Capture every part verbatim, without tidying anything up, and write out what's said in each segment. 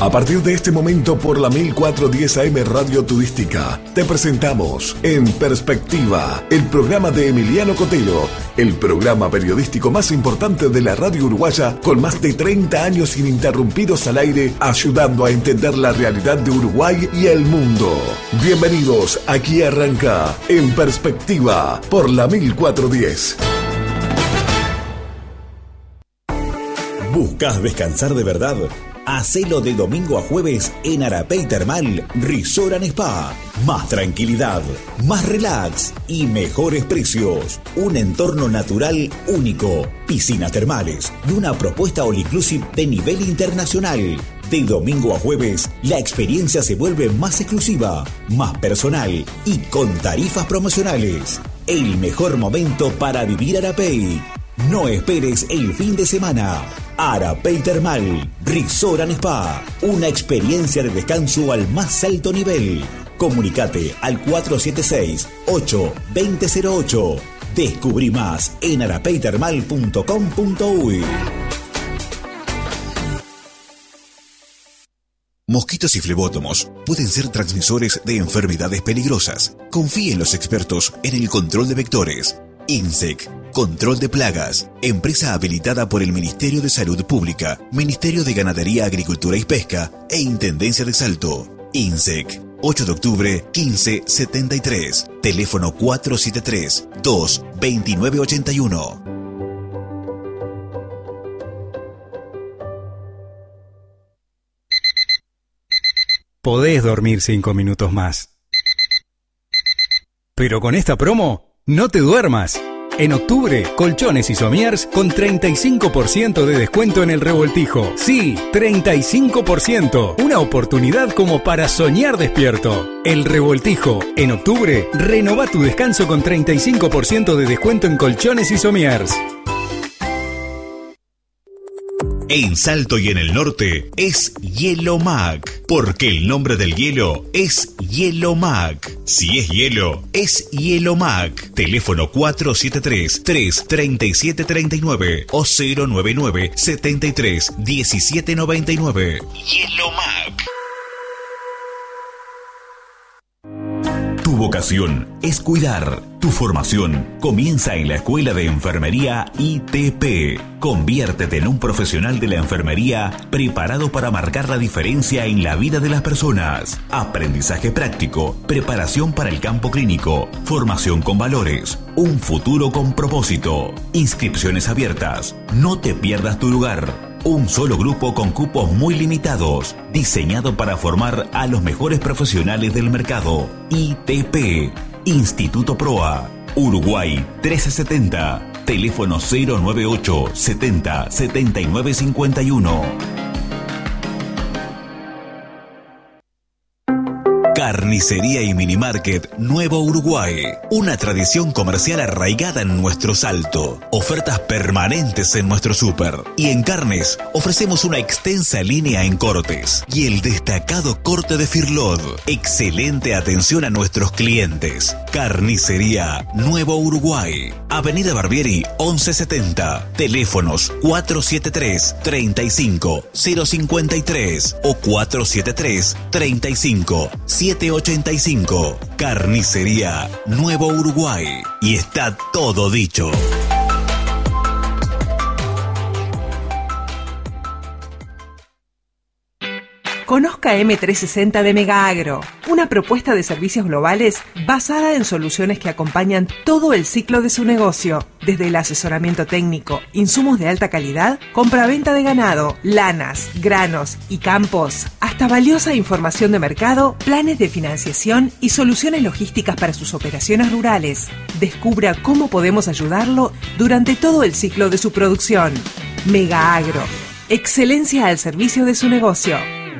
A partir de este momento por la mil cuatrocientos diez A M Radio Turística, te presentamos En Perspectiva, el programa de Emiliano Cotelo, el programa periodístico más importante de la radio uruguaya con más de treinta años ininterrumpidos al aire, ayudando a entender la realidad de Uruguay y el mundo. Bienvenidos, aquí arranca En Perspectiva por la mil cuatrocientos diez. ¿Buscas descansar de verdad? Hacelo de domingo a jueves en Arapey Termal Resort and Spa. Más tranquilidad, más relax y mejores precios. Un entorno natural único, piscinas termales y una propuesta all inclusive de nivel internacional. De domingo a jueves, la experiencia se vuelve más exclusiva, más personal y con tarifas promocionales. El mejor momento para vivir Arapey. No esperes el fin de semana. Arapey Termal Resort and Spa, una experiencia de descanso al más alto nivel. Comunicate al cuatro siete seis, ocho dos cero cero ocho. Descubrí más en arapey termal punto com punto uy. Mosquitos y flebótomos pueden ser transmisores de enfermedades peligrosas. Confíe en los expertos en el control de vectores. INSEC, Control de Plagas, empresa habilitada por el Ministerio de Salud Pública, Ministerio de Ganadería, Agricultura y Pesca e Intendencia de Salto. INSEC, ocho de octubre, quince setenta y tres, teléfono cuatro siete tres, dos dos nueve ocho uno. Podés dormir cinco minutos más. Pero con esta promo, no te duermas. En octubre, colchones y somiers con treinta y cinco por ciento de descuento en el revoltijo. Sí, treinta y cinco por ciento. Una oportunidad como para soñar despierto. El revoltijo. En octubre, renova tu descanso con treinta y cinco por ciento de descuento en colchones y somiers. En Salto y en el norte es Hielo Mac, porque el nombre del hielo es Hielo Mac. Si es hielo, es Hielo Mac. Teléfono cuatro siete tres, tres tres siete tres nueve o cero nueve nueve, setenta y tres, diecisiete noventa y nueve. Hielo Mac. Tu vocación es cuidar. Tu formación comienza en la Escuela de Enfermería I T P. Conviértete en un profesional de la enfermería preparado para marcar la diferencia en la vida de las personas. Aprendizaje práctico, preparación para el campo clínico, formación con valores, un futuro con propósito. Inscripciones abiertas. No te pierdas tu lugar. Un solo grupo con cupos muy limitados, diseñado para formar a los mejores profesionales del mercado. I T P, Instituto Proa, Uruguay trece setenta, teléfono cero nueve ocho, setenta, setenta y nueve cincuenta y uno. Carnicería y Minimarket Nuevo Uruguay. Una tradición comercial arraigada en nuestro Salto. Ofertas permanentes en nuestro súper. Y en carnes ofrecemos una extensa línea en cortes. Y el destacado corte de Firlod. Excelente atención a nuestros clientes. Carnicería Nuevo Uruguay. Avenida Barbieri once setenta. Teléfonos cuatro siete tres, treinta y cinco, cero cincuenta y tres o cuatro siete tres, treinta y cinco, siete ochenta y cinco. Carnicería Nuevo Uruguay. Y está todo dicho. Conozca eme trescientos sesenta de Megaagro, una propuesta de servicios globales basada en soluciones que acompañan todo el ciclo de su negocio, desde el asesoramiento técnico, insumos de alta calidad, compraventa de ganado, lanas, granos y campos, hasta valiosa información de mercado, planes de financiación y soluciones logísticas para sus operaciones rurales. Descubra cómo podemos ayudarlo durante todo el ciclo de su producción. Megaagro, excelencia al servicio de su negocio.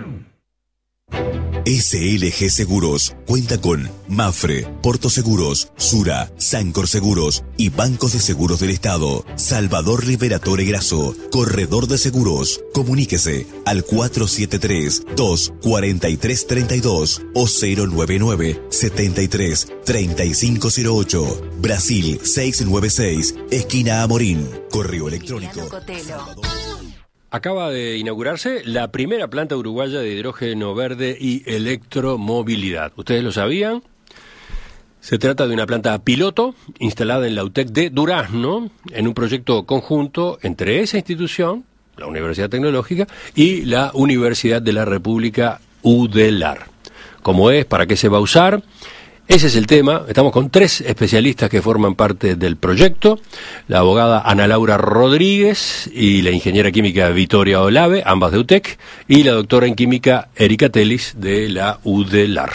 S L G Seguros cuenta con Mafre, Porto Seguros, Sura, Sancor Seguros y Bancos de Seguros del Estado. Salvador Liberatore Grasso, Corredor de Seguros. Comuníquese al cuatro siete tres, dos cuatro tres tres dos o cero nueve nueve, setenta y tres, treinta y cinco cero ocho. Brasil seiscientos noventa y seis, esquina Amorín. Correo electrónico. Acaba de inaugurarse la primera planta uruguaya de hidrógeno verde y electromovilidad. ¿Ustedes lo sabían? Se trata de una planta piloto instalada en la U T E C de Durazno, en un proyecto conjunto entre esa institución, la Universidad Tecnológica, y la Universidad de la República UDELAR. ¿Cómo es? ¿Para qué se va a usar? Ese es el tema. Estamos con tres especialistas que forman parte del proyecto: la abogada Ana Laura Rodríguez y la ingeniera química Victoria Olave, ambas de U T E C, y la doctora en química Erika Telis de la UDELAR.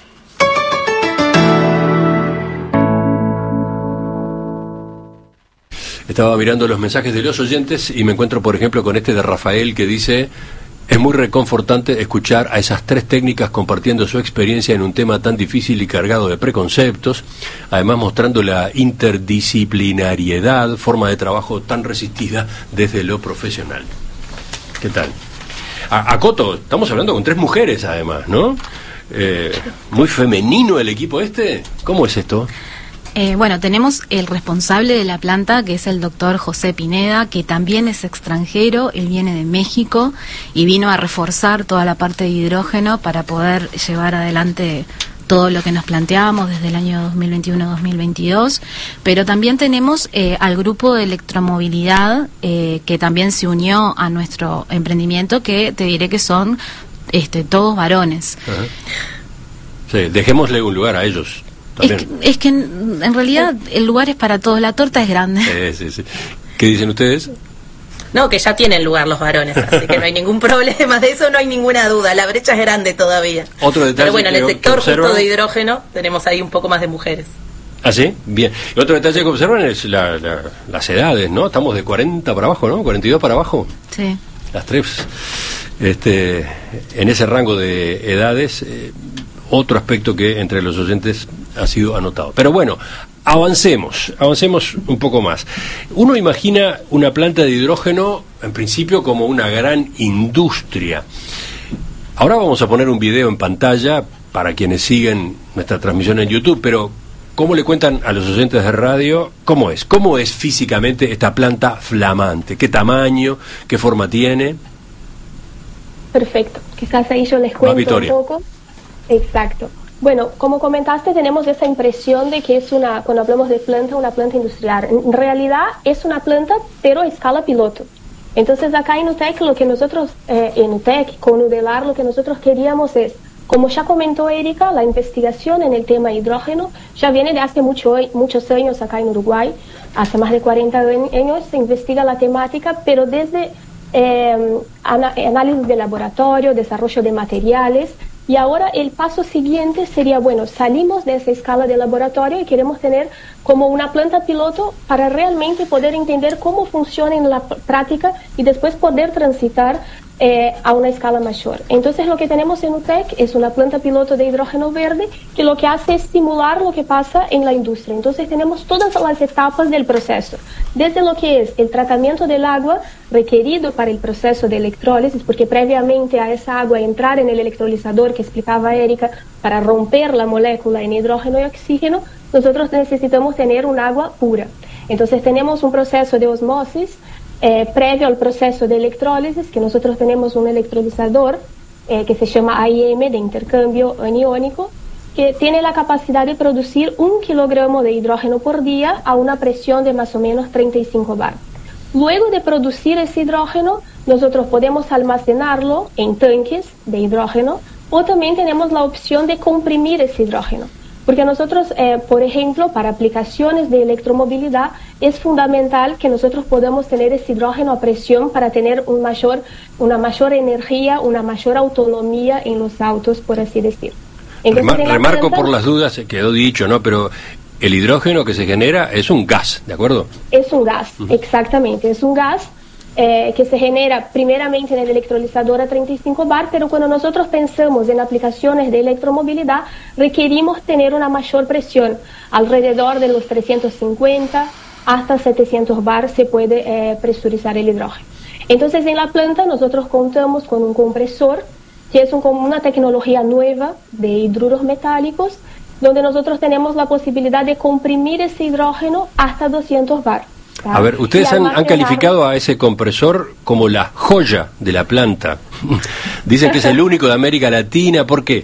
Estaba mirando los mensajes de los oyentes y me encuentro, por ejemplo, con este de Rafael que dice: es muy reconfortante escuchar a esas tres técnicas compartiendo su experiencia en un tema tan difícil y cargado de preconceptos, además mostrando la interdisciplinariedad, forma de trabajo tan resistida desde lo profesional. ¿Qué tal? A, a Coto, estamos hablando con tres mujeres además, ¿no? Eh, muy femenino el equipo este. ¿Cómo es esto? Eh, bueno, tenemos el responsable de la planta, que es el doctor José Pineda, que también es extranjero. Él viene de México y vino a reforzar toda la parte de hidrógeno para poder llevar adelante todo lo que nos planteábamos desde el año dos mil veintiuno a dos mil veintidós, pero también tenemos eh, al grupo de electromovilidad eh, que también se unió a nuestro emprendimiento, que te diré que son este, todos varones. Ajá. Sí, dejémosle un lugar a ellos. Es que, es que en, en realidad el lugar es para todos, la torta es grande. Sí, sí, sí. ¿Qué dicen ustedes? No, que ya tienen lugar los varones, así que no hay ningún problema, de eso no hay ninguna duda, la brecha es grande todavía. Otro detalle. Pero bueno, en el sector observa... justo de hidrógeno tenemos ahí un poco más de mujeres. ¿Ah, sí? Bien. Y otro detalle que observan es la, la, las edades, ¿no? Estamos de cuarenta para abajo, ¿no? cuarenta y dos para abajo. Sí. Las tres. Este, en ese rango de edades, eh, otro aspecto que entre los oyentes ha sido anotado. Pero bueno, avancemos, avancemos un poco más. Uno imagina una planta de hidrógeno, en principio, como una gran industria. Ahora vamos a poner un video en pantalla para quienes siguen nuestra transmisión en YouTube, pero ¿cómo le cuentan a los oyentes de radio cómo es? ¿Cómo es físicamente esta planta flamante? ¿Qué tamaño? ¿Qué forma tiene? Perfecto. Quizás ahí yo les cuento un poco. Exacto. Bueno, como comentaste, tenemos esa impresión de que es una, cuando hablamos de planta, una planta industrial. En realidad es una planta, pero a escala piloto. Entonces acá en U T E C, lo que nosotros, eh, en U T E C, con UDELAR, lo que nosotros queríamos es, como ya comentó Erika, la investigación en el tema hidrógeno ya viene de hace mucho, muchos años acá en Uruguay. Hace más de cuarenta años se investiga la temática, pero desde eh, ana- análisis de laboratorio, desarrollo de materiales. Y ahora el paso siguiente sería, bueno, salimos de esa escala de laboratorio y queremos tener como una planta piloto para realmente poder entender cómo funciona en la práctica y después poder transitar eh, a una escala mayor. Entonces lo que tenemos en U T E C es una planta piloto de hidrógeno verde que lo que hace es simular lo que pasa en la industria. Entonces tenemos todas las etapas del proceso, desde lo que es el tratamiento del agua requerido para el proceso de electrólisis, porque previamente a esa agua entrar en el electrolizador que explicaba Erika, para romper la molécula en hidrógeno y oxígeno, nosotros necesitamos tener un agua pura. Entonces tenemos un proceso de osmosis eh, previo al proceso de electrólisis, que nosotros tenemos un electrolizador eh, que se llama A I M, de intercambio aniónico, que tiene la capacidad de producir un kilogramo de hidrógeno por día a una presión de más o menos treinta y cinco bar. Luego de producir ese hidrógeno, nosotros podemos almacenarlo en tanques de hidrógeno o también tenemos la opción de comprimir ese hidrógeno. Porque nosotros, eh, por ejemplo, para aplicaciones de electromovilidad, es fundamental que nosotros podamos tener ese hidrógeno a presión para tener un mayor, una mayor energía, una mayor autonomía en los autos, por así decir. Entonces, Remar- remarco planta, por las dudas, quedó dicho, ¿no? Pero el hidrógeno que se genera es un gas, ¿de acuerdo? Es un gas, uh-huh. Exactamente, es un gas eh, que se genera primeramente en el electrolizador a treinta y cinco bar, pero cuando nosotros pensamos en aplicaciones de electromovilidad, requerimos tener una mayor presión, alrededor de los trescientos cincuenta hasta setecientos bar se puede eh, presurizar el hidrógeno. Entonces en la planta nosotros contamos con un compresor, que es un, una tecnología nueva de hidruros metálicos, donde nosotros tenemos la posibilidad de comprimir ese hidrógeno hasta doscientos bar. ¿tá? A ver, ustedes han, han calificado a ese compresor como la joya de la planta. Dicen que es el único de América Latina. ¿Por qué?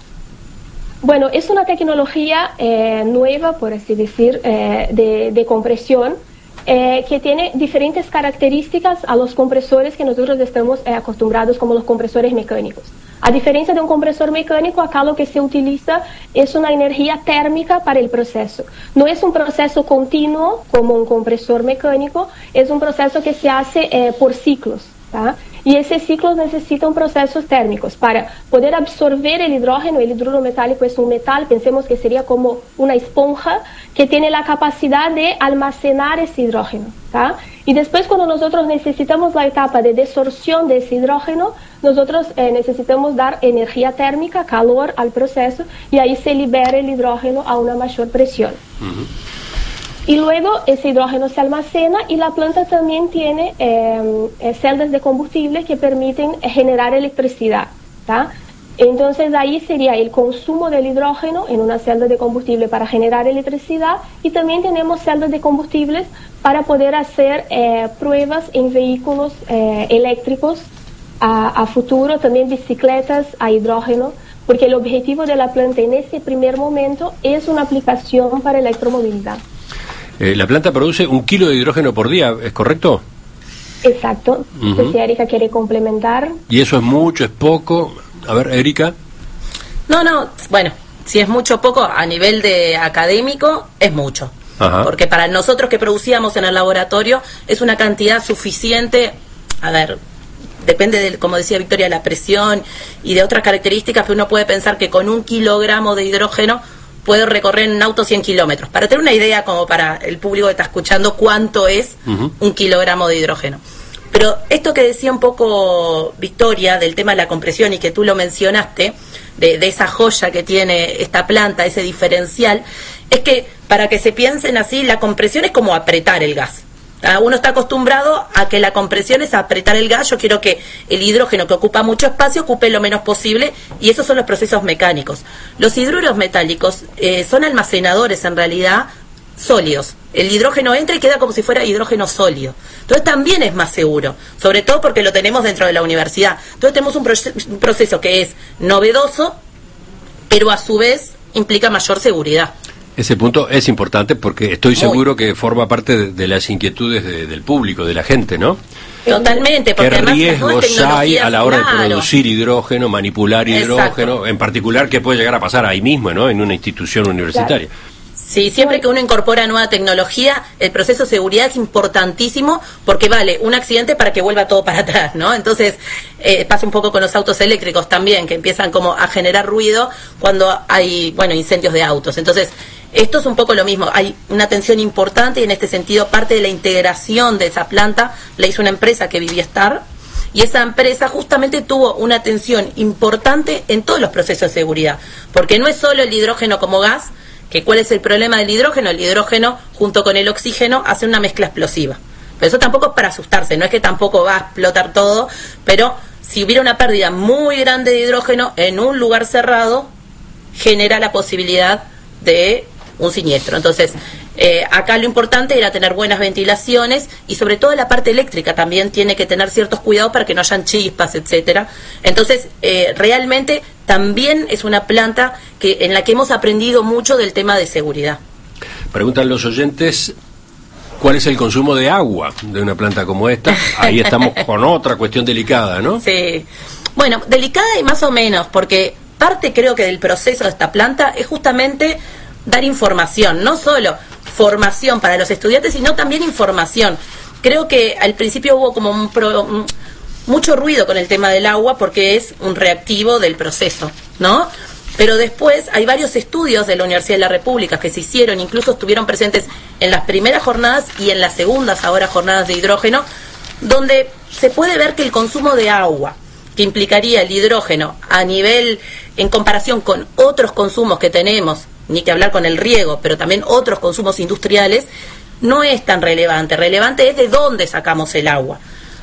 Bueno, es una tecnología eh, nueva, por así decir, eh, de, de compresión, eh, que tiene diferentes características a los compresores que nosotros estamos eh, acostumbrados, como los compresores mecánicos. A diferencia de un compresor mecánico, acá lo que se utiliza es una energía térmica para el proceso. No es un proceso continuo como un compresor mecánico, es un proceso que se hace eh, por ciclos, ¿tá? Y esos ciclos necesitan procesos térmicos para poder absorber el hidrógeno. El hidruro metálico es un metal, pensemos que sería como una esponja que tiene la capacidad de almacenar ese hidrógeno, ¿tá? Y después, cuando nosotros necesitamos la etapa de desorción de ese hidrógeno, nosotros eh, necesitamos dar energía térmica, calor al proceso, y ahí se libera el hidrógeno a una mayor presión. Uh-huh. Y luego ese hidrógeno se almacena y la planta también tiene eh, eh, celdas de combustible que permiten eh, generar electricidad, ¿tá? Entonces ahí sería el consumo del hidrógeno en una celda de combustible para generar electricidad, y también tenemos celdas de combustibles para poder hacer eh, pruebas en vehículos eh, eléctricos a, a futuro, también bicicletas a hidrógeno, porque el objetivo de la planta en ese primer momento es una aplicación para electromovilidad. Eh, la planta produce un kilo de hidrógeno por día, ¿es correcto? Exacto. Uh-huh. No sé si Erika quiere complementar. ¿Y eso es mucho, es poco? A ver, Erika. No, no, bueno, si es mucho o poco, a nivel de académico, es mucho. Ajá. Porque para nosotros que producíamos en el laboratorio, es una cantidad suficiente, a ver, depende de, como decía Victoria, la presión y de otras características, que uno puede pensar que con un kilogramo de hidrógeno puedo recorrer en auto cien kilómetros. Para tener una idea, como para el público que está escuchando, cuánto es uh-huh. un kilogramo de hidrógeno. Pero esto que decía un poco Victoria del tema de la compresión, y que tú lo mencionaste, de, de esa joya que tiene esta planta, ese diferencial, es que para que se piensen así, la compresión es como apretar el gas. Uno está acostumbrado a que la compresión es apretar el gas. Yo quiero que el hidrógeno, que ocupa mucho espacio, ocupe lo menos posible, y esos son los procesos mecánicos. Los hidruros metálicos eh, son almacenadores, en realidad, sólidos. El hidrógeno entra y queda como si fuera hidrógeno sólido. Entonces también es más seguro, sobre todo porque lo tenemos dentro de la universidad. Entonces tenemos un, proce- un proceso que es novedoso, pero a su vez implica mayor seguridad. Ese punto es importante porque estoy seguro que forma parte de, de las inquietudes de, del público, de la gente, ¿no? Totalmente. Porque ¿Qué riesgos hay a la hora claro. de producir hidrógeno, manipular hidrógeno? Exacto. En particular, ¿qué puede llegar a pasar ahí mismo, ¿no? En una institución universitaria. Claro. Sí, siempre que uno incorpora nueva tecnología, el proceso de seguridad es importantísimo, porque vale un accidente para que vuelva todo para atrás, ¿no? Entonces, eh, pasa un poco con los autos eléctricos también, que empiezan como a generar ruido cuando hay, bueno, incendios de autos. Entonces, esto es un poco lo mismo. Hay una atención importante, y en este sentido parte de la integración de esa planta la hizo una empresa que Viviestar, y esa empresa justamente tuvo una atención importante en todos los procesos de seguridad, porque no es solo el hidrógeno como gas, que cuál es el problema del hidrógeno. El hidrógeno junto con el oxígeno hace una mezcla explosiva, pero eso tampoco es para asustarse, no es que tampoco va a explotar todo, pero si hubiera una pérdida muy grande de hidrógeno en un lugar cerrado, genera la posibilidad de un siniestro. Entonces, eh, acá lo importante era tener buenas ventilaciones, y sobre todo la parte eléctrica también tiene que tener ciertos cuidados para que no hayan chispas, etcétera. Entonces, eh, realmente también es una planta que en la que hemos aprendido mucho del tema de seguridad. Preguntan los oyentes, ¿cuál es el consumo de agua de una planta como esta? Ahí estamos con otra cuestión delicada, ¿no? Sí. Bueno, delicada y más o menos, porque parte creo que del proceso de esta planta es justamente dar información, no solo formación para los estudiantes, sino también información. Creo que al principio hubo como un pro, un, mucho ruido con el tema del agua, porque es un reactivo del proceso, ¿no? Pero después hay varios estudios de la Universidad de la República que se hicieron, incluso estuvieron presentes en las primeras jornadas y en las segundas ahora jornadas de hidrógeno, donde se puede ver que el consumo de agua, que implicaría el hidrógeno a nivel, en comparación con otros consumos que tenemos, ni que hablar con el riego, pero también otros consumos industriales, no es tan relevante. Relevante es de dónde sacamos el agua.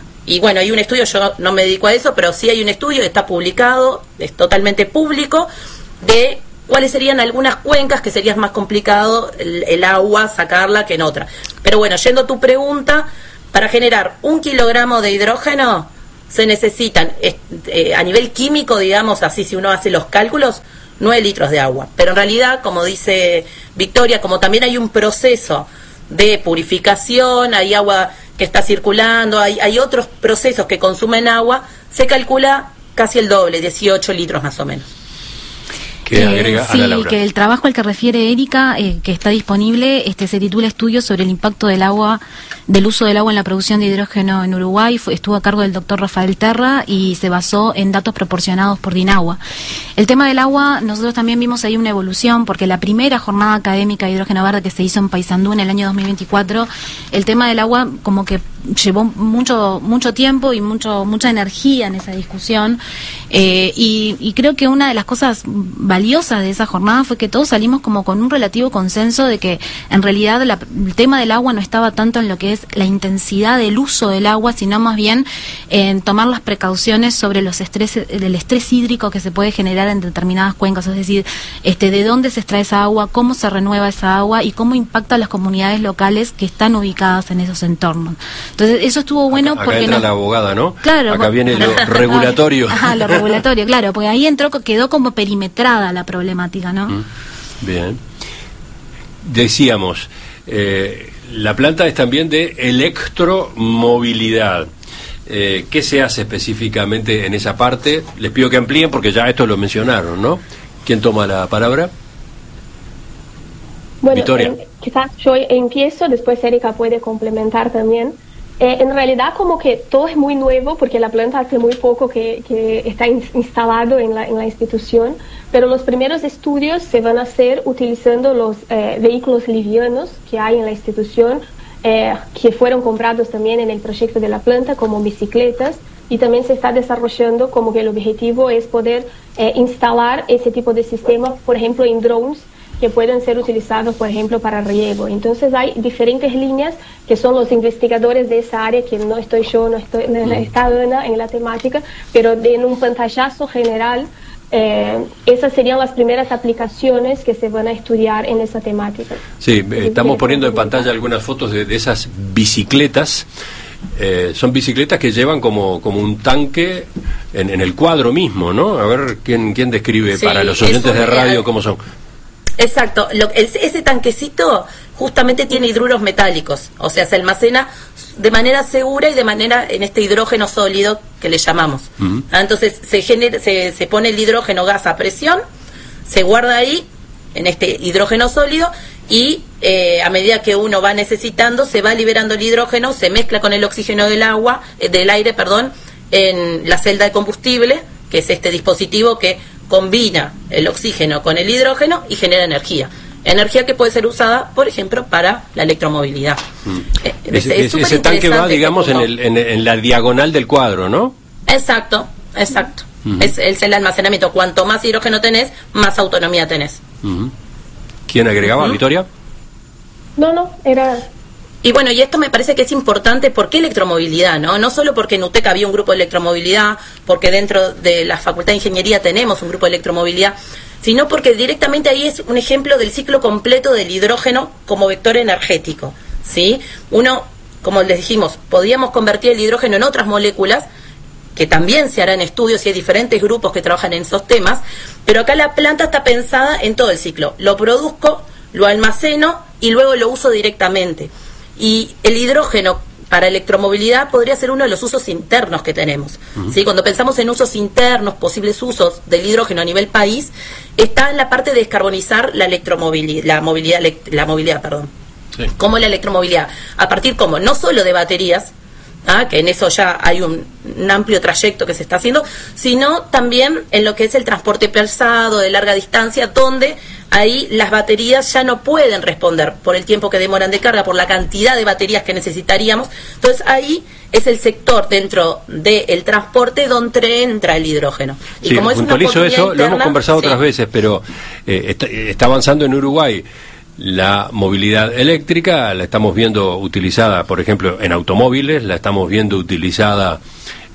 Y bueno, hay un estudio, yo no me dedico a eso, pero sí hay un estudio que está publicado, es totalmente público, de cuáles serían algunas cuencas que sería más complicado el, el agua sacarla que en otra. Pero bueno, yendo a tu pregunta, para generar un kilogramo de hidrógeno se necesitan, eh, a nivel químico, digamos así, si uno hace los cálculos, nueve litros de agua. Pero en realidad, como dice Victoria, como también hay un proceso de purificación, hay agua que está circulando, hay, hay otros procesos que consumen agua, se calcula casi el doble, dieciocho litros más o menos. Que agrega sí, Ana Laura. Que el trabajo al que refiere Erika, eh, que está disponible, este se titula Estudios sobre el impacto del agua, del uso del agua en la producción de hidrógeno en Uruguay. Fue, estuvo a cargo del doctor Rafael Terra y se basó en datos proporcionados por DINAGUA. El tema del agua, nosotros también vimos ahí una evolución, porque la primera jornada académica de hidrógeno verde que se hizo en Paysandú en el año dos mil veinticuatro, el tema del agua como que llevó mucho mucho tiempo y mucho mucha energía en esa discusión, eh, y, y creo que una de las cosas valiosas de esa jornada fue que todos salimos como con un relativo consenso de que en realidad la, el tema del agua no estaba tanto en lo que es la intensidad del uso del agua, sino más bien en tomar las precauciones sobre los estrés, el estrés hídrico que se puede generar en determinadas cuencas, es decir, este de dónde se extrae esa agua, cómo se renueva esa agua y cómo impacta a las comunidades locales que están ubicadas en esos entornos. Entonces eso estuvo bueno. Acá, porque acá entra nos... la abogada, ¿no? Claro. Acá viene lo regulatorio. Ajá, lo regulatorio, claro, porque ahí entró, quedó como perimetrada la problemática, ¿no? Mm, bien. Decíamos, eh, la planta es también de electromovilidad. Eh, ¿Qué se hace específicamente en esa parte? Les pido que amplíen porque ya esto lo mencionaron, ¿no? ¿Quién toma la palabra? Bueno, Victoria. Eh, quizás yo empiezo, después Erika puede complementar también. Eh, en realidad como que todo es muy nuevo porque la planta hace muy poco que, que está in, instalado en la, en la institución, pero los primeros estudios se van a hacer utilizando los eh, vehículos livianos que hay en la institución, eh, que fueron comprados también en el proyecto de la planta como bicicletas, y también se está desarrollando como que el objetivo es poder eh, instalar ese tipo de sistemas, por ejemplo, en drones, que pueden ser utilizados, por ejemplo, para riego. Entonces hay diferentes líneas que son los investigadores de esa área, que no estoy yo, no estoy, no está Ana en la temática, pero de, en un pantallazo general, eh, esas serían las primeras aplicaciones que se van a estudiar en esa temática. Sí, eh, estamos poniendo en pantalla algunas fotos de, de esas bicicletas. Eh, son bicicletas que llevan como, como un tanque en, en el cuadro mismo, ¿no? A ver, ¿quién, quién describe sí, para los oyentes de radio cómo son? Exacto, Lo, el, ese tanquecito justamente tiene hidruros metálicos, o sea, se almacena de manera segura y de manera en este hidrógeno sólido que le llamamos. Uh-huh. ¿Ah? Entonces se, genera, se, se pone el hidrógeno gas a presión, se guarda ahí en este hidrógeno sólido y eh, a medida que uno va necesitando se va liberando el hidrógeno, se mezcla con el oxígeno del agua, eh, del aire, perdón, en la celda de combustible, que es este dispositivo que combina el oxígeno con el hidrógeno y genera energía. Energía que puede ser usada, por ejemplo, para la electromovilidad. Mm. Eh, ese, es ese tanque va, digamos, en, el, en, en la diagonal del cuadro, ¿no? Exacto, exacto. Mm. Es, es el almacenamiento. Cuanto más hidrógeno tenés, más autonomía tenés. Mm. ¿Quién agregaba, mm. Victoria? No, no, era... Y bueno, y esto me parece que es importante. ¿Por qué electromovilidad? No no solo porque en UTEC había un grupo de electromovilidad, porque dentro de la Facultad de Ingeniería tenemos un grupo de electromovilidad, sino porque directamente ahí es un ejemplo del ciclo completo del hidrógeno como vector energético, ¿sí? Uno, como les dijimos, podíamos convertir el hidrógeno en otras moléculas, que también se harán estudios y hay diferentes grupos que trabajan en esos temas, pero acá la planta está pensada en todo el ciclo. Lo produzco, lo almaceno y luego lo uso directamente. Y el hidrógeno para electromovilidad podría ser uno de los usos internos que tenemos. Uh-huh. ¿Sí? Cuando pensamos en usos internos, posibles usos del hidrógeno a nivel país, está en la parte de descarbonizar la electromovilidad, la movilidad, la movilidad, perdón. Sí. ¿Cómo la electromovilidad? A partir como no solo de baterías, ¿ah? Que en eso ya hay un, un amplio trayecto que se está haciendo, sino también en lo que es el transporte pesado de larga distancia, donde ahí las baterías ya no pueden responder por el tiempo que demoran de carga, por la cantidad de baterías que necesitaríamos. Entonces ahí es el sector dentro del transporte donde entra el hidrógeno. Y sí, como es puntualizo una eso, interna, lo hemos conversado sí. otras veces, pero eh, está, está avanzando en Uruguay la movilidad eléctrica, la estamos viendo utilizada, por ejemplo, en automóviles, la estamos viendo utilizada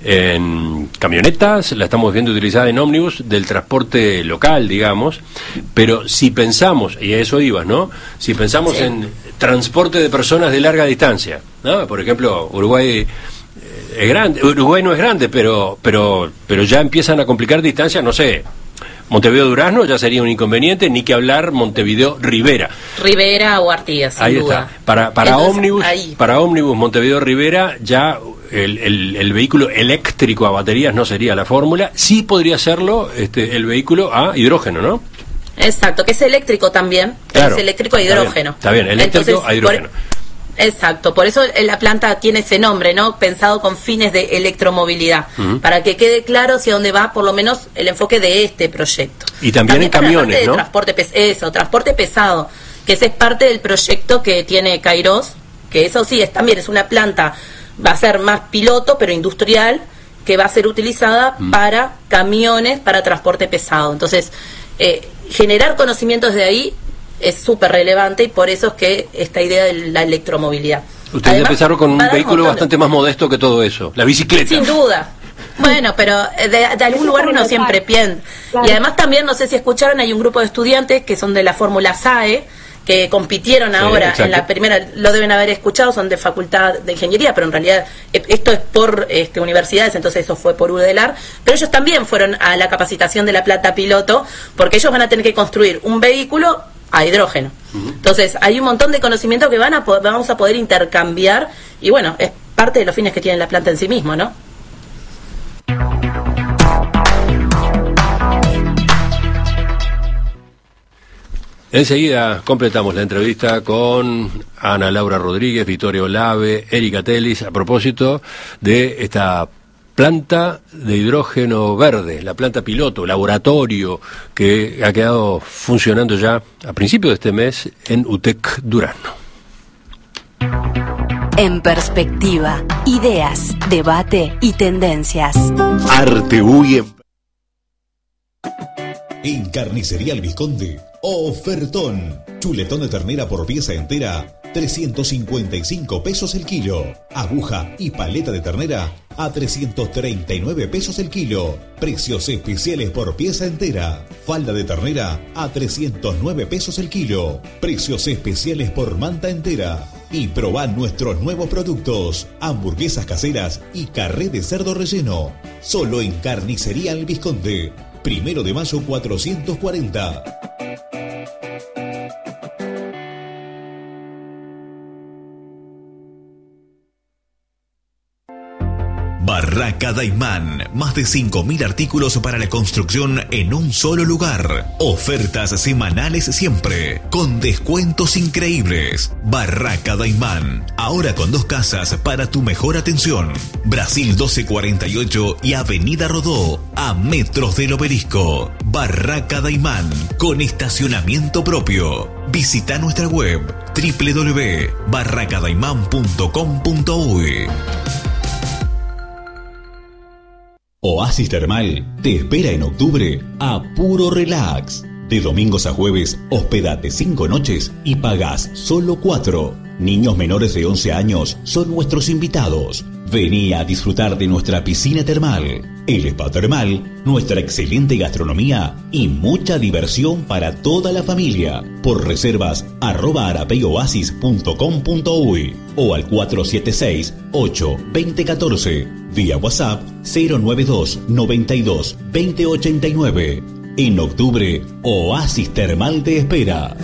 en camionetas, la estamos viendo utilizada en ómnibus del transporte local, digamos, pero si pensamos, y a eso ibas, ¿no? Si pensamos sí. en transporte de personas de larga distancia, ¿no? Por ejemplo, Uruguay es grande, Uruguay no es grande, pero pero pero ya empiezan a complicar distancias, no sé, Montevideo-Durazno ya sería un inconveniente, ni que hablar Montevideo-Rivera. Rivera o Artigas, sin ahí duda. Está. Para, para Entonces, ómnibus, ahí. para ómnibus Montevideo-Rivera ya el, el, el vehículo eléctrico a baterías no sería la fórmula, sí podría serlo este, el vehículo a hidrógeno, ¿no? Exacto, que es eléctrico también, claro, es eléctrico a hidrógeno. Está bien, está bien eléctrico Entonces, a hidrógeno. Por, exacto, por eso la planta tiene ese nombre, ¿no? Pensado con fines de electromovilidad, uh-huh. para que quede claro hacia dónde va, por lo menos, el enfoque de este proyecto. Y también, también en camiones, de ¿no? Transporte pes- eso, transporte pesado, que ese es parte del proyecto que tiene Kairos, que eso sí, es también es una planta, va a ser más piloto, pero industrial, que va a ser utilizada uh-huh. para camiones, para transporte pesado. Entonces, eh, generar conocimientos de ahí es súper relevante y por eso es que esta idea de la electromovilidad. Ustedes Además, empezaron con un vehículo un bastante de... más modesto que todo eso, la bicicleta. Sin duda. Bueno, pero de, de algún lugar uno siempre piensa. Claro. Y además también, no sé si escucharon, hay un grupo de estudiantes que son de la Fórmula S A E, que compitieron sí, ahora exacto. en la primera, lo deben haber escuchado, son de Facultad de Ingeniería, pero en realidad esto es por este, universidades, entonces eso fue por UDELAR, pero ellos también fueron a la capacitación de la planta piloto, porque ellos van a tener que construir un vehículo a hidrógeno. Uh-huh. Entonces, hay un montón de conocimiento que van a po- vamos a poder intercambiar y bueno, es parte de los fines que tiene la planta en sí mismo, ¿no? Enseguida completamos la entrevista con Ana Laura Rodríguez, Vittorio Olave, Erika Telis, a propósito de esta planta de hidrógeno verde, la planta piloto, laboratorio, que ha quedado funcionando ya a principios de este mes en UTEC Durazno. En perspectiva, ideas, debate y tendencias. Artebuy en... en Carnicería El Vizconde, ofertón. Chuletón de ternera por pieza entera, trescientos cincuenta y cinco pesos el kilo. Aguja y paleta de ternera a trescientos treinta y nueve pesos el kilo. Precios especiales por pieza entera. Falda de ternera a trescientos nueve pesos el kilo. Precios especiales por manta entera. Y probá nuestros nuevos productos, hamburguesas caseras y carré de cerdo relleno. Solo en Carnicería El Vizconde. Primero de mayo cuatrocientos cuarenta. Barraca Daimán, más de cinco mil artículos para la construcción en un solo lugar. Ofertas semanales siempre, con descuentos increíbles. Barraca Daimán, ahora con dos casas para tu mejor atención. Brasil doce cuarenta y ocho y Avenida Rodó, a metros del Obelisco. Barraca Daimán, con estacionamiento propio. Visita nuestra web doble u doble u doble u punto barraca daimán punto com punto uy. Oasis Termal te espera en octubre a puro relax. De domingos a jueves, hospedate cinco noches y pagás solo cuatro. Niños menores de once años son nuestros invitados. Vení a disfrutar de nuestra piscina termal, el spa termal, nuestra excelente gastronomía y mucha diversión para toda la familia. Por reservas, arroba arapeyoasis punto com punto uy o al cuatro siete seis, ocho dos cero uno cuatro. Vía WhatsApp cero nueve dos, noventa y dos, veinte ochenta y nueve. En octubre, Oasis Termal te espera.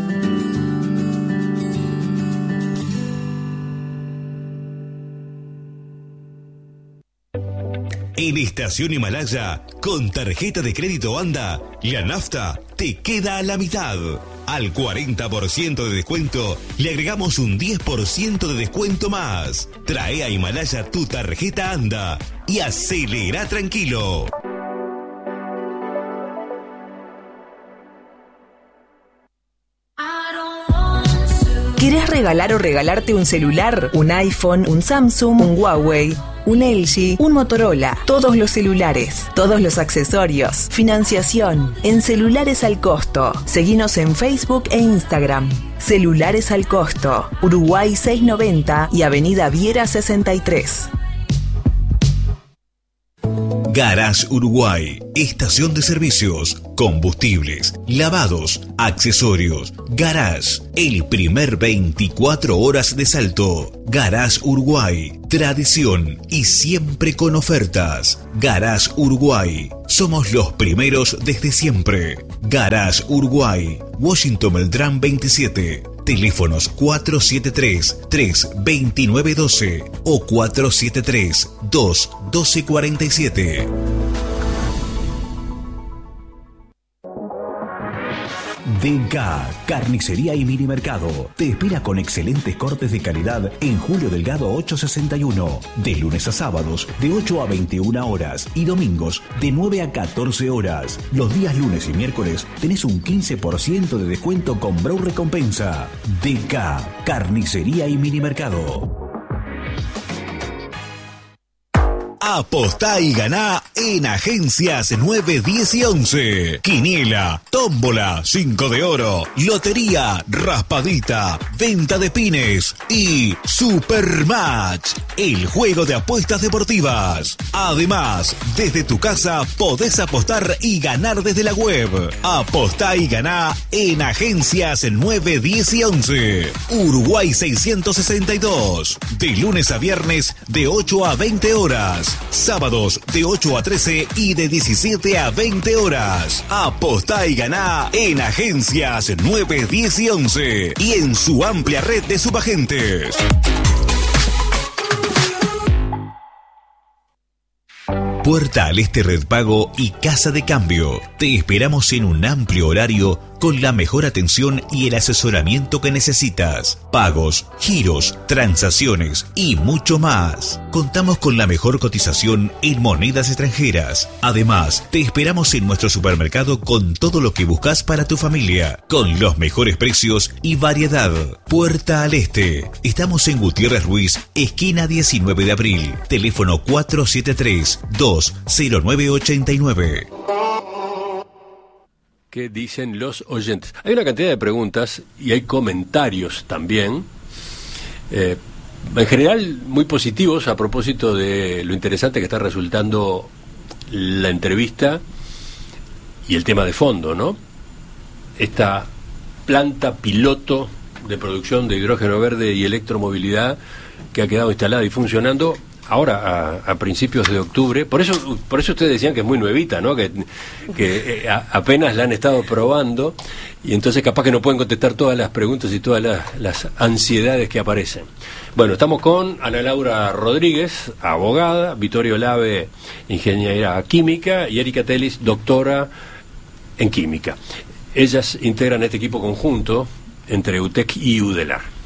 En Estación Himalaya, con tarjeta de crédito Anda, la nafta te queda a la mitad. Al cuarenta por ciento de descuento, le agregamos un diez por ciento de descuento más. Trae a Himalaya tu tarjeta Anda y acelera tranquilo. ¿Quieres regalar o regalarte un celular? ¿Un iPhone, un Samsung, un Huawei, un L G, un Motorola? Todos los celulares, todos los accesorios, financiación, en Celulares al Costo. Seguinos en Facebook e Instagram. Celulares al Costo, Uruguay seiscientos noventa y Avenida Viera sesenta y tres. Garage Uruguay, estación de servicios, combustibles, lavados, accesorios. Garage, el primer veinticuatro horas de Salto. Garage Uruguay, tradición y siempre con ofertas. Garage Uruguay, somos los primeros desde siempre. Garage Uruguay, Washington Beltrán veintisiete. Teléfonos cuatro siete tres, tres dos nueve uno dos o cuatro siete tres, dos uno dos cuatro siete. D K Carnicería y Minimercado te espera con excelentes cortes de calidad en Julio Delgado ochocientos sesenta y uno, de lunes a sábados de ocho a veintiuna horas y domingos de nueve a catorce horas. Los días lunes y miércoles tenés un quince por ciento de descuento con Brow Recompensa. D K Carnicería y Minimercado. Apostá y ganá en Agencias nueve, diez y once. Quiniela, tómbola, cinco de oro, lotería, raspadita, venta de pines y Supermatch, el juego de apuestas deportivas. Además, desde tu casa podés apostar y ganar desde la web. Apostá y ganá en Agencias nueve, diez y once. Uruguay seiscientos sesenta y dos. De lunes a viernes de ocho a veinte horas. Sábados de ocho a trece y de diecisiete a veinte horas. Apostá y ganá en Agencias nueve, diez y once y en su amplia red de subagentes. Puerta al Este Red Pago y Casa de Cambio. Te esperamos en un amplio horario con la mejor atención y el asesoramiento que necesitas. Pagos, giros, transacciones y mucho más. Contamos con la mejor cotización en monedas extranjeras. Además, te esperamos en nuestro supermercado con todo lo que buscas para tu familia, con los mejores precios y variedad. Puerta al Este. Estamos en Gutiérrez Ruiz, esquina diecinueve de abril. Teléfono cuatro siete tres, dos cero nueve ocho nueve. ¿Qué dicen los oyentes? Hay una cantidad de preguntas y hay comentarios también, eh, en general muy positivos a propósito de lo interesante que está resultando la entrevista y el tema de fondo, ¿no? Esta planta piloto de producción de hidrógeno verde y electromovilidad que ha quedado instalada y funcionando ahora a, a principios de octubre. Por eso por eso ustedes decían que es muy nuevita, ¿no? Que, que eh, a, apenas la han estado probando y entonces capaz que no pueden contestar todas las preguntas y todas las, las ansiedades que aparecen. Bueno, estamos con Ana Laura Rodríguez, abogada, Vittorio Lave, ingeniera química, y Erika Telis, doctora en química. Ellas integran este equipo conjunto entre UTEC y UDELAR.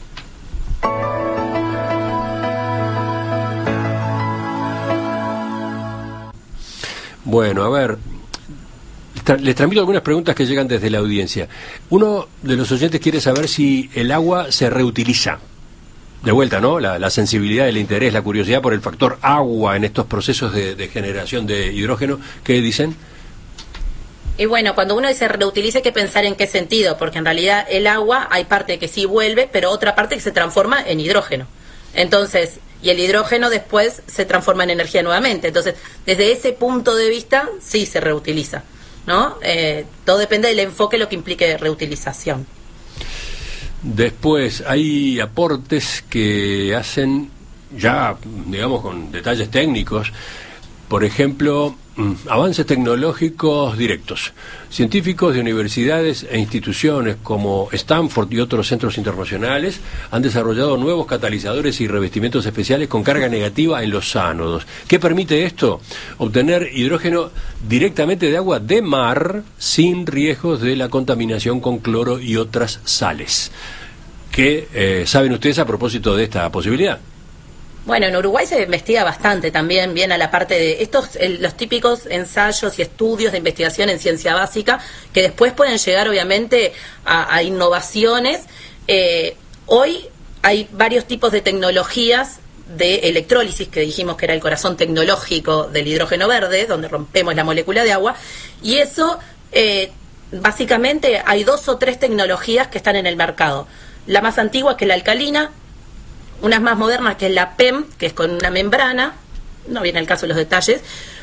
Bueno, a ver, les transmito algunas preguntas que llegan desde la audiencia. Uno de los oyentes quiere saber si el agua se reutiliza. De vuelta, ¿no? La, la sensibilidad, el interés, la curiosidad por el factor agua en estos procesos de, de generación de hidrógeno. ¿Qué dicen? Y bueno, cuando uno dice reutiliza hay que pensar en qué sentido, porque en realidad el agua hay parte que sí vuelve, pero otra parte que se transforma en hidrógeno. Entonces, y el hidrógeno después se transforma en energía nuevamente. Entonces, desde ese punto de vista, sí se reutiliza, ¿no? Eh, todo depende del enfoque, lo que implique reutilización. Después, hay aportes que hacen ya, digamos, con detalles técnicos. Por ejemplo, avances tecnológicos directos. Científicos de universidades e instituciones como Stanford y otros centros internacionales han desarrollado nuevos catalizadores y revestimientos especiales con carga negativa en los ánodos. ¿Qué permite esto? Obtener hidrógeno directamente de agua de mar sin riesgos de la contaminación con cloro y otras sales. ¿Qué eh, saben ustedes a propósito de esta posibilidad? Bueno, en Uruguay se investiga bastante también, bien a la parte de estos, el, los típicos ensayos y estudios de investigación en ciencia básica, que después pueden llegar obviamente a, a innovaciones. Eh, hoy hay varios tipos de tecnologías de electrólisis, que dijimos que era el corazón tecnológico del hidrógeno verde, donde rompemos la molécula de agua, y eso, eh, básicamente hay dos o tres tecnologías que están en el mercado. La más antigua, que es la alcalina, unas más modernas, que es la P E M, que es con una membrana, no viene al caso los detalles,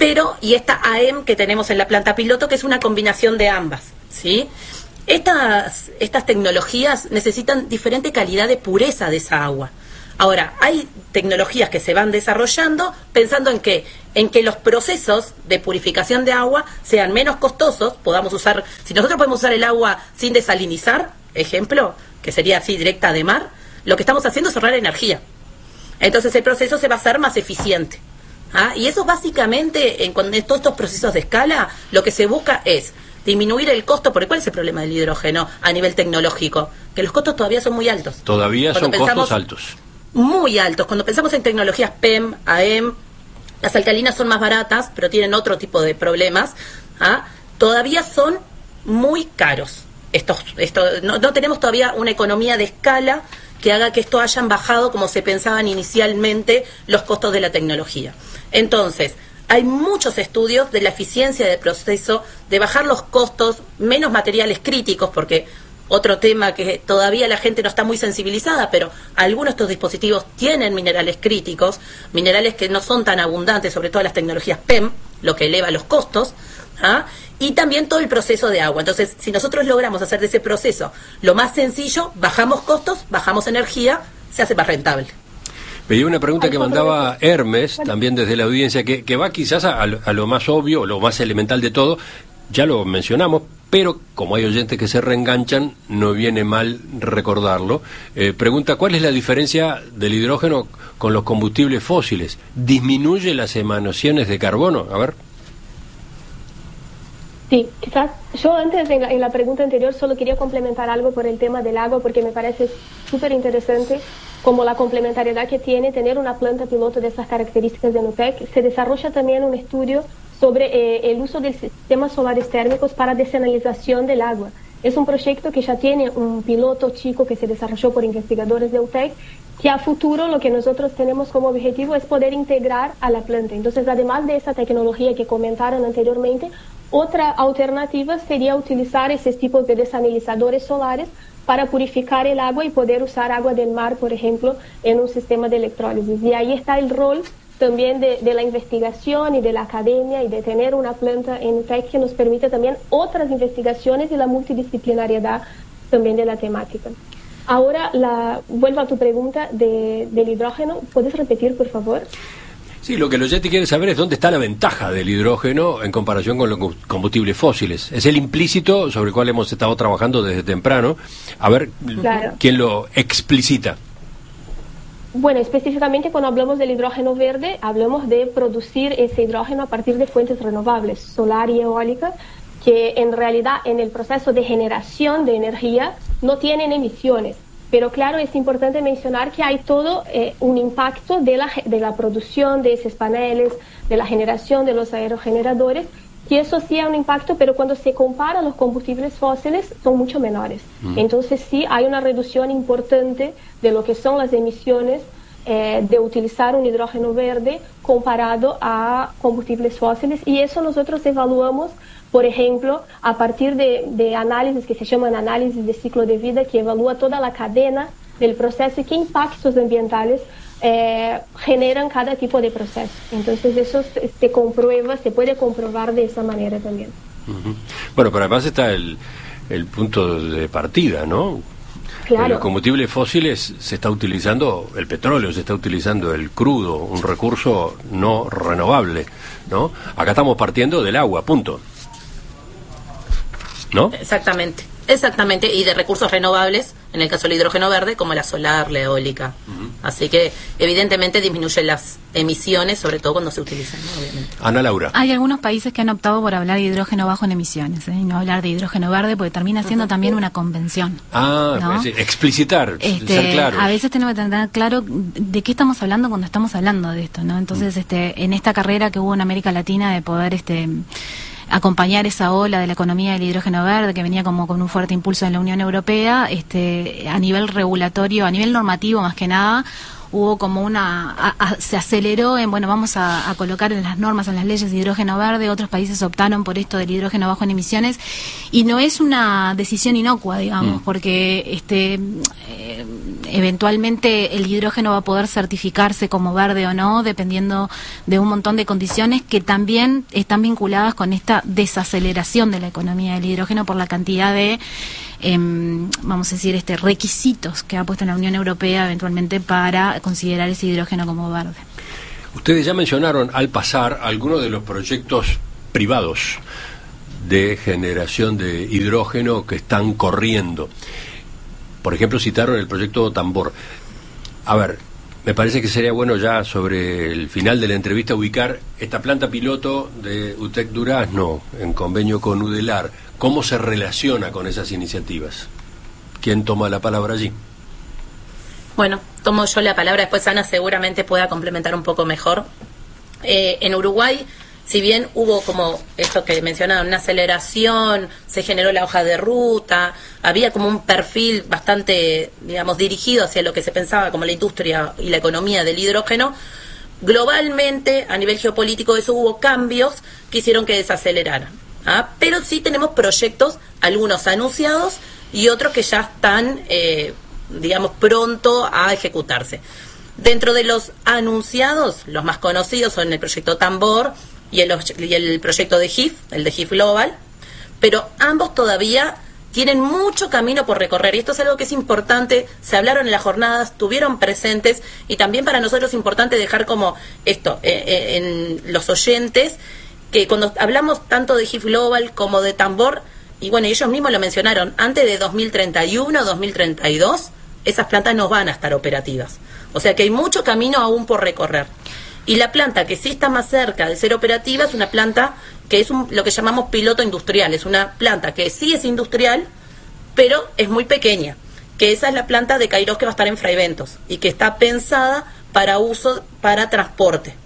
pero, y esta A E M que tenemos en la planta piloto, que es una combinación de ambas, ¿sí? Estas, estas tecnologías necesitan diferente calidad de pureza de esa agua. Ahora, hay tecnologías que se van desarrollando pensando en que, en que los procesos de purificación de agua sean menos costosos, podamos usar, si nosotros podemos usar el agua sin desalinizar, ejemplo, que sería así directa de mar, lo que estamos haciendo es ahorrar energía. Entonces el proceso se va a hacer más eficiente. ¿Ah? Y eso básicamente, en, cuando, en todos estos procesos de escala, lo que se busca es disminuir el costo, porque ¿cuál es el problema del hidrógeno a nivel tecnológico? Que los costos todavía son muy altos. Todavía cuando son pensamos, costos altos. Muy altos. Cuando pensamos en tecnologías P E M, A E M, las alcalinas son más baratas, pero tienen otro tipo de problemas, ¿ah? Todavía son muy caros. Estos, esto, no, no tenemos todavía una economía de escala que haga que esto hayan bajado como se pensaban inicialmente los costos de la tecnología. Entonces, hay muchos estudios de la eficiencia del proceso, de bajar los costos, menos materiales críticos, porque otro tema que todavía la gente no está muy sensibilizada, pero algunos de estos dispositivos tienen minerales críticos, minerales que no son tan abundantes, sobre todo las tecnologías P E M, lo que eleva los costos, ¿ah? Y también todo el proceso de agua. Entonces, si nosotros logramos hacer de ese proceso lo más sencillo, bajamos costos, bajamos energía, se hace más rentable. Veía una pregunta que mandaba Hermes, también desde la audiencia, que, que va quizás a, a lo más obvio, lo más elemental de todo. Ya lo mencionamos, pero como hay oyentes que se reenganchan, no viene mal recordarlo. Eh, pregunta, ¿cuál es la diferencia del hidrógeno con los combustibles fósiles? ¿Disminuye las emanaciones de carbono? A ver. Sí, quizás yo antes en la, en la pregunta anterior solo quería complementar algo por el tema del agua, porque me parece súper interesante como la complementariedad que tiene tener una planta piloto de esas características en U T E C. Se desarrolla también un estudio sobre eh, el uso de sistemas solares térmicos para desalinización del agua. Es un proyecto que ya tiene un piloto chico que se desarrolló por investigadores de U T E C, que a futuro lo que nosotros tenemos como objetivo es poder integrar a la planta. Entonces, además de esa tecnología que comentaron anteriormente, otra alternativa sería utilizar esos tipos de desalinizadores solares para purificar el agua y poder usar agua del mar, por ejemplo, en un sistema de electrólisis. Y ahí está el rol también de, de la investigación y de la academia y de tener una planta en U T E C que nos permite también otras investigaciones y la multidisciplinariedad también de la temática. Ahora, la, vuelvo a tu pregunta de, del hidrógeno. ¿Puedes repetir, por favor? Sí, lo que el oyente quiere saber es dónde está la ventaja del hidrógeno en comparación con los combustibles fósiles. Es el implícito sobre el cual hemos estado trabajando desde temprano. A ver, claro, ¿quién lo explicita? Bueno, específicamente cuando hablamos del hidrógeno verde, hablamos de producir ese hidrógeno a partir de fuentes renovables, solar y eólica, que en realidad en el proceso de generación de energía no tienen emisiones. Pero claro, es importante mencionar que hay todo eh, un impacto de la, de la producción de esos paneles, de la generación de los aerogeneradores, que eso sí hay un impacto, pero cuando se compara los combustibles fósiles son mucho menores. Mm. Entonces sí hay una reducción importante de lo que son las emisiones eh, de utilizar un hidrógeno verde comparado a combustibles fósiles, y eso nosotros evaluamos, por ejemplo, a partir de, de análisis que se llaman análisis de ciclo de vida, que evalúa toda la cadena del proceso y qué impactos ambientales eh, generan cada tipo de proceso. Entonces eso se, se comprueba, se puede comprobar de esa manera también. Uh-huh. Bueno, pero además está el, el punto de partida, ¿no? Claro. En los combustibles fósiles se está utilizando el petróleo, se está utilizando el crudo, un recurso no renovable, ¿no? Acá estamos partiendo del agua, punto. ¿No? Exactamente, exactamente, y de recursos renovables, en el caso del hidrógeno verde, como la solar, la eólica. Uh-huh. Así que, evidentemente, disminuyen las emisiones, sobre todo cuando se utilizan, ¿no? Obviamente. Ana Laura. Hay algunos países que han optado por hablar de hidrógeno bajo en emisiones, ¿eh? Y no hablar de hidrógeno verde, porque termina siendo uh-huh. también una convención. Ah, ¿no? Pues, explicitar, este, ser claros. A veces tenemos que tener claro de qué estamos hablando cuando estamos hablando de esto, ¿no? Entonces, uh-huh. este, en esta carrera que hubo en América Latina de poder... este acompañar esa ola de la economía del hidrógeno verde que venía como con un fuerte impulso en la Unión Europea, este, a nivel regulatorio, a nivel normativo más que nada, hubo como una, a, a, se aceleró en, bueno, vamos a, a colocar en las normas, en las leyes de hidrógeno verde. Otros países optaron por esto del hidrógeno bajo en emisiones, y no es una decisión inocua, digamos, mm. porque este eh, eventualmente el hidrógeno va a poder certificarse como verde o no, dependiendo de un montón de condiciones que también están vinculadas con esta desaceleración de la economía del hidrógeno por la cantidad de, eh, vamos a decir, este requisitos que ha puesto la Unión Europea eventualmente para considerar ese hidrógeno como verde. Ustedes ya mencionaron al pasar algunos de los proyectos privados de generación de hidrógeno que están corriendo. Por ejemplo, citaron el proyecto Tambor. A ver, me parece que sería bueno ya sobre el final de la entrevista ubicar esta planta piloto de UTEC Durazno en convenio con UDELAR. ¿Cómo se relaciona con esas iniciativas? ¿Quién toma la palabra allí? Bueno, tomo yo la palabra, después Ana seguramente pueda complementar un poco mejor. Eh, en Uruguay, si bien hubo como esto que mencionaron, una aceleración, se generó la hoja de ruta, había como un perfil bastante, digamos, dirigido hacia lo que se pensaba como la industria y la economía del hidrógeno, globalmente, a nivel geopolítico, eso hubo cambios que hicieron que desaceleraran. ¿ah? Pero sí tenemos proyectos, algunos anunciados y otros que ya están... Eh, digamos, pronto a ejecutarse. Dentro de los anunciados, los más conocidos son el proyecto Tambor y el, y el proyecto de G I F, el de G I F Global, pero ambos todavía tienen mucho camino por recorrer, y esto es algo que es importante, se hablaron en las jornadas, estuvieron presentes, y también para nosotros es importante dejar como esto eh, eh, en los oyentes, que cuando hablamos tanto de G I F Global como de Tambor, y bueno, ellos mismos lo mencionaron, antes de dos mil treinta y uno, dos mil treinta y dos, esas plantas no van a estar operativas. O sea que hay mucho camino aún por recorrer. Y la planta que sí está más cerca de ser operativa es una planta que es un, lo que llamamos piloto industrial. Es una planta que sí es industrial, pero es muy pequeña. Que esa es la planta de Kairos que va a estar en Fraiventos y que está pensada para uso, para transporte.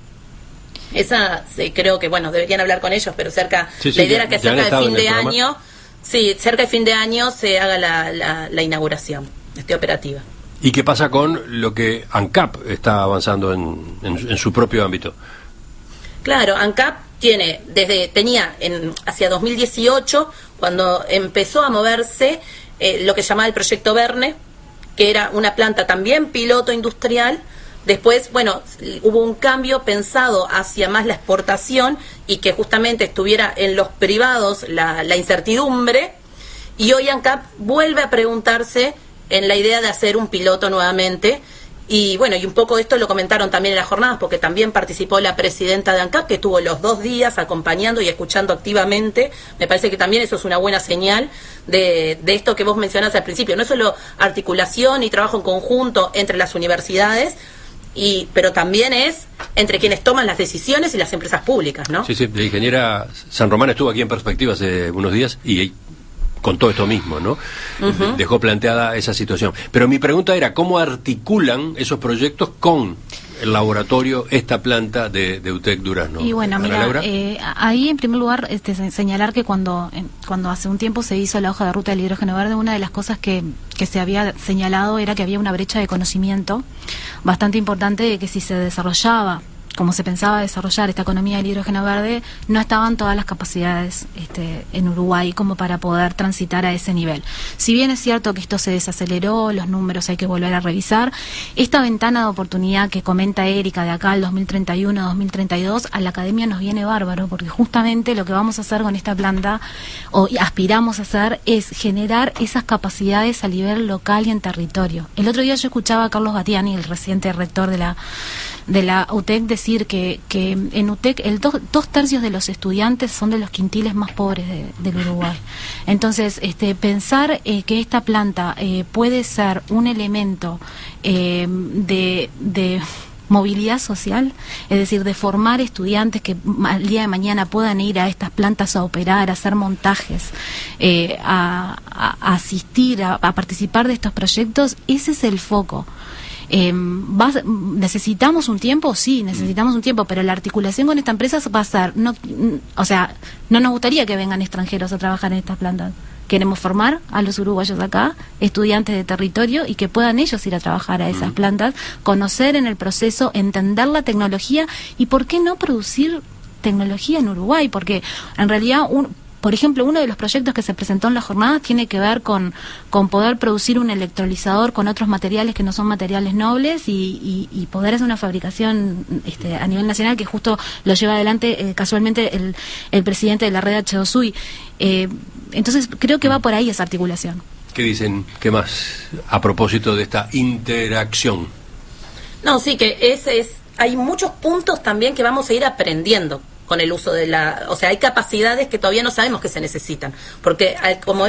Esa, sí, creo que, bueno, deberían hablar con ellos, pero cerca, sí, sí, la idea era que cerca de fin de año, sí, cerca de fin de año se haga la, la, la inauguración, esté operativa. ¿Y qué pasa con lo que ANCAP está avanzando en, en, en su propio ámbito? Claro, ANCAP tiene, desde, tenía en, hacia dos mil dieciocho, cuando empezó a moverse eh, lo que llamaba el proyecto Verne, que era una planta también piloto industrial. Después, bueno, hubo un cambio pensado hacia más la exportación y que justamente estuviera en los privados la, la incertidumbre, y hoy ANCAP vuelve a preguntarse en la idea de hacer un piloto nuevamente. Y bueno, y un poco esto lo comentaron también en las jornadas, porque también participó la presidenta de ANCAP, que estuvo los dos días acompañando y escuchando activamente. Me parece que también eso es una buena señal de, de esto que vos mencionás al principio. No es solo articulación y trabajo en conjunto entre las universidades, y pero también es entre quienes toman las decisiones y las empresas públicas, ¿no? Sí, sí, la ingeniera San Román estuvo aquí en Perspectiva hace unos días y contó esto mismo, ¿no? Uh-huh. Dejó planteada esa situación. Pero mi pregunta era, ¿cómo articulan esos proyectos con el laboratorio, esta planta de, de UTEC Durazno? Y bueno, mira, eh, ahí en primer lugar este, señalar que cuando, en, cuando hace un tiempo se hizo la hoja de ruta del hidrógeno verde, una de las cosas que, que se había señalado era que había una brecha de conocimiento bastante importante de que si se desarrollaba como se pensaba desarrollar esta economía del hidrógeno verde, no estaban todas las capacidades este, en Uruguay como para poder transitar a ese nivel. Si bien es cierto que esto se desaceleró, los números hay que volver a revisar, esta ventana de oportunidad que comenta Erika de acá al dos mil treinta y uno, dos mil treinta y dos, a la academia nos viene bárbaro, porque justamente lo que vamos a hacer con esta planta, o aspiramos a hacer, es generar esas capacidades a nivel local y en territorio. El otro día yo escuchaba a Carlos Batiani, el reciente rector de la de la UTEC, decir que, que en UTEC el dos, dos tercios de los estudiantes son de los quintiles más pobres de, del Uruguay. Entonces, este, pensar eh, que esta planta eh, puede ser un elemento eh, de, de movilidad social, es decir, de formar estudiantes que al día de mañana puedan ir a estas plantas a operar, a hacer montajes, eh, a, a, a asistir, a, a participar de estos proyectos, ese es el foco. Eh, va, ¿Necesitamos un tiempo? Sí, necesitamos un tiempo, pero la articulación con esta empresa va a ser, no, o sea, no nos gustaría que vengan extranjeros a trabajar en estas plantas. Queremos formar a los uruguayos acá, estudiantes de territorio, y que puedan ellos ir a trabajar a esas plantas, conocer en el proceso, entender la tecnología y por qué no producir tecnología en Uruguay, porque en realidad un por ejemplo, uno de los proyectos que se presentó en la jornada tiene que ver con, con poder producir un electrolizador con otros materiales que no son materiales nobles y, y, y poder hacer una fabricación este, a nivel nacional, que justo lo lleva adelante eh, casualmente el, el presidente de la red H dos U I. Eh, entonces creo que va por ahí esa articulación. ¿Qué dicen? ¿Qué más a propósito de esta interacción? No, sí, que ese es, hay muchos puntos también que vamos a ir aprendiendo con el uso de la... O sea, hay capacidades que todavía no sabemos que se necesitan, porque como